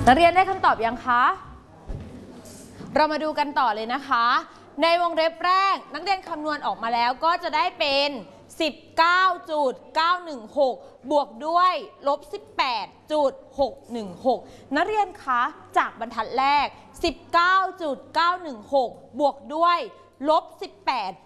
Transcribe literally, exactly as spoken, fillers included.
นักเรียนได้คำตอบยังคะเรามาดูกันต่อเลยนะคะในวงเล็บแรกนักเรียนคำนวณออกมาแล้วก็จะได้เป็น สิบเก้าจุดเก้าหนึ่งหก บวกด้วยลบ สิบแปดจุดหกหนึ่งหก นักเรียนคะจากบรรทัดแรก สิบเก้าจุดเก้าหนึ่งหก บวกด้วยลบ สิบแปด